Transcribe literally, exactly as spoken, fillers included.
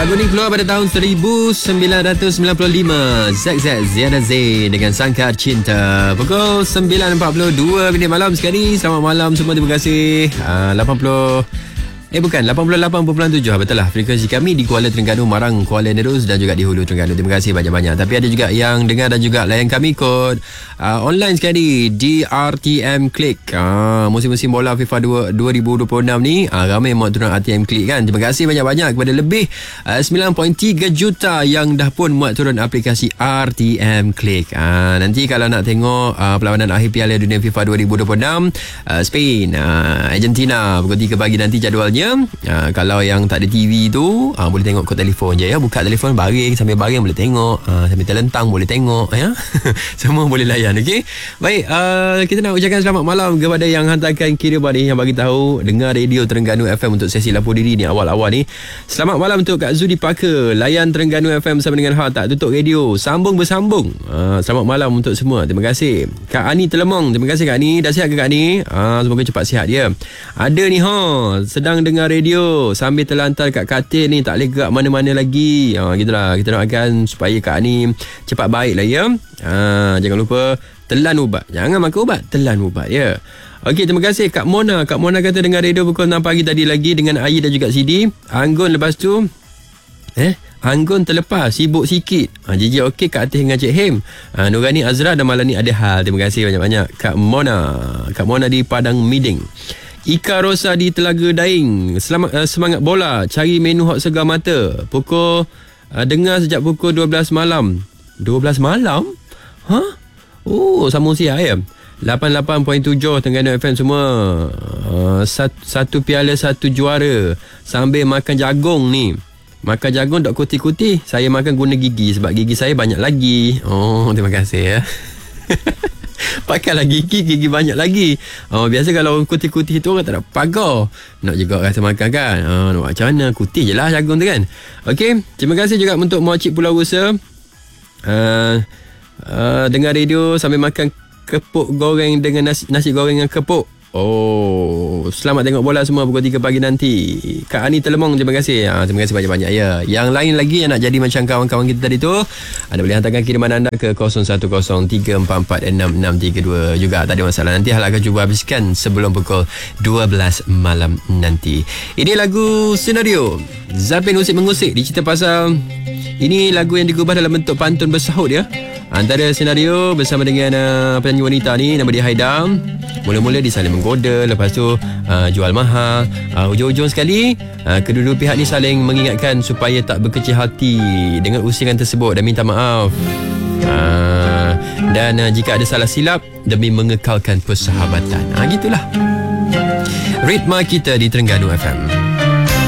Lagu ni keluar pada tahun seribu sembilan ratus sembilan puluh lima. Z Z Ziada Zain dengan Sangkar Cinta. Pukul sembilan empat puluh dua minit malam sekali. Selamat malam semua, terima kasih. uh, lapan puluh Eh bukan, lapan puluh lapan perpuluhan tujuh. Betul lah, frekuensi kami di Kuala Terengganu, Marang, Kuala Nerus dan juga di Hulu Terengganu. Terima kasih banyak-banyak. Tapi ada juga yang dengar dan juga layan kami kod uh, online sekali di R T M Click. uh, Musim-musim bola FIFA dua ribu dua puluh enam ni, uh, ramai muat turun R T M Click kan. Terima kasih banyak-banyak kepada lebih uh, sembilan perpuluhan tiga juta yang dah pun muat turun aplikasi R T M Click. uh, Nanti kalau nak tengok uh, perlawanan akhir Piala Dunia FIFA dua ribu dua puluh enam, uh, Spain, uh, Argentina pukul tiga pagi nanti jadualnya. Uh, kalau yang tak ada T V tu, uh, boleh tengok kod telefon je ya. Buka telefon baring, sambil baring boleh tengok, uh, sambil terlentang boleh tengok ya. Semua boleh layan. Okey. Baik, uh, kita nak ucapkan selamat malam kepada yang hantarkan kiriman ni, yang bagi tahu dengar radio Terengganu F M untuk sesi lapor diri ni awal-awal ni. Selamat malam untuk Kak Zudi Parker, layan Terengganu F M bersama dengan Hal, tak tutup radio, sambung bersambung. Uh, selamat malam untuk semua. Terima kasih. Kak Ani Telemong, terima kasih Kak Ani. Dah sihat ke Kak Ani? Uh, semoga cepat sihat dia. Ada ni ha, sedang dengar radio sambil terlantar kat katil ni, tak boleh gerak mana-mana lagi. Ha, gitulah, kita doakan supaya Kak Ani cepat baik lah ya. Ha, jangan lupa telan ubat. Jangan makan ubat, telan ubat ya. Okey, terima kasih Kak Mona. Kak Mona kata dengar radio pukul enam pagi tadi lagi dengan air dan juga C D. Anggun lepas tu Eh Anggun terlepas, sibuk sikit. ha, J J okey Kak Atih dengan Cik Hem. ha, Nurani Azra dan malam ni ada hal. Terima kasih banyak-banyak Kak Mona. Kak Mona di Padang Miding. Ika Rosa di Telaga Daing. Selamat uh, semangat bola. Cari menu hot segar mata. Pukul uh, dengar sejak pukul dua belas malam. dua belas malam? Ha? Oh, sambung siap ya. lapan puluh lapan perpuluhan tujuh Terengganu F M semua. Uh, satu, satu piala satu juara. Sambil makan jagung ni. Makan jagung tak kuti-kuti. Saya makan guna gigi sebab gigi saya banyak lagi. Oh, terima kasih ya. Pakailah gigi, gigi banyak lagi. Oh, biasa kalau kuti-kuti tu orang tak nak pagar. Nak juga rasa makan kan. Oh, nak buat macam mana? Kuti je lah jagung tu kan. Okey, terima kasih juga untuk Muacik Pulau Rusa. Uh, uh, dengar radio sambil makan kepuk goreng dengan nasi, nasi goreng dengan kepuk. Oh, selamat tengok bola semua pukul tiga pagi nanti. Kak Ani Telemong, terima kasih. Ha, terima kasih banyak-banyak ya. Yang lain lagi yang nak jadi macam kawan-kawan kita tadi tu, anda boleh hantarkan kiriman anda ke kosong satu kosong tiga empat empat enam enam tiga dua. Juga tak ada masalah. Nanti Hal akan cuba habiskan sebelum pukul dua belas malam nanti. Ini lagu Senario. Zapin Usik Mengusik dicerita pasal, ini lagu yang digubah dalam bentuk pantun bersahut ya. Antara Senario bersama dengan uh, penyanyi wanita ni, nama dia Haida. Mula-mula dia saling menggoda, lepas tu uh, jual mahal. uh, Ujung-ujung sekali uh, kedua-dua pihak ni saling mengingatkan supaya tak berkecil hati dengan usingan tersebut dan minta maaf. uh, Dan uh, jika ada salah silap demi mengekalkan persahabatan. uh, Gitulah ritma kita di Terengganu F M.